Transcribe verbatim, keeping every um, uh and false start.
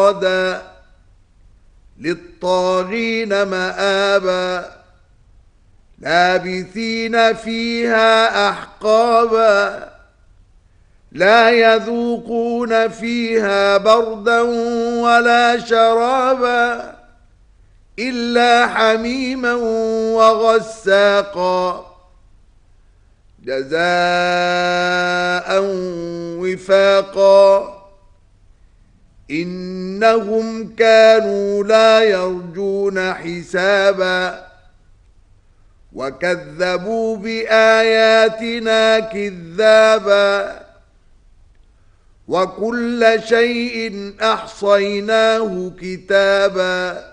مرصادا للطاغين مآبا لابثين فيها أحقابا لا يذوقون فيها بردا ولا شرابا إلا حميما وغساقا جزاء وفاقا إنهم كانوا لا يرجون حسابا وكذبوا بآياتنا كذابا وكل شيء أحصيناه كتابا